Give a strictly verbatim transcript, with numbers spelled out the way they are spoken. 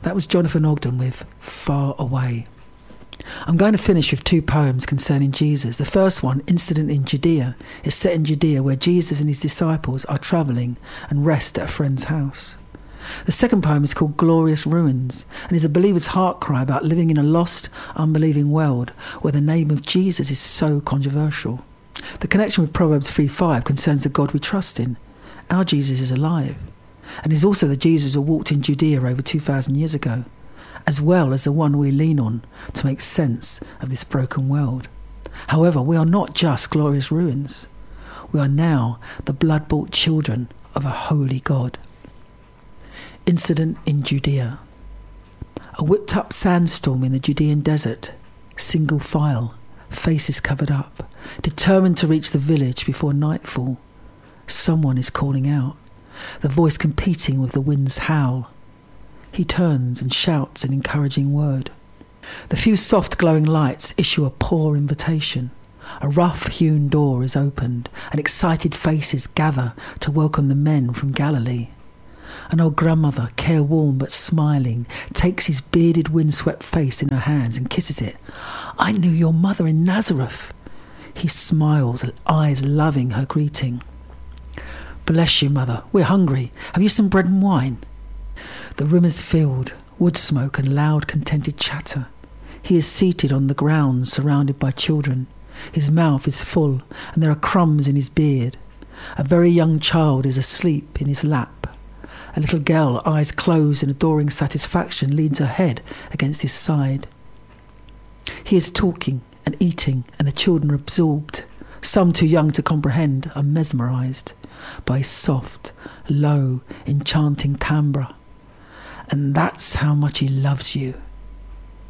That was Jonathan Ogden with Far Away. I'm going to finish with two poems concerning Jesus. The first one, Incident in Judea, is set in Judea where Jesus and his disciples are travelling and rest at a friend's house. The second poem is called Glorious Ruins and is a believer's heart cry about living in a lost, unbelieving world where the name of Jesus is so controversial. The connection with Proverbs three five concerns the God we trust in. Our Jesus is alive, and is also the Jesus who walked in Judea over two thousand years ago, as well as the one we lean on to make sense of this broken world. However, we are not just glorious ruins. We are now the blood-bought children of a holy God. Incident in Judea. A whipped-up sandstorm in the Judean desert, single file, faces covered up, determined to reach the village before nightfall. Someone is calling out, the voice competing with the wind's howl. He turns and shouts an encouraging word. The few soft glowing lights issue a poor invitation. A rough-hewn door is opened, and excited faces gather to welcome the men from Galilee. An old grandmother, careworn but smiling, takes his bearded, windswept face in her hands and kisses it. "I knew your mother in Nazareth." He smiles, eyes loving her greeting. "Bless you, mother. We're hungry. Have you some bread and wine?" The room is filled, wood smoke and loud, contented chatter. He is seated on the ground, surrounded by children. His mouth is full, and there are crumbs in his beard. A very young child is asleep in his lap. A little girl, eyes closed in adoring satisfaction, leans her head against his side. He is talking and eating, and the children are absorbed. Some too young to comprehend are mesmerised by his soft, low, enchanting timbre. "And that's how much he loves you,"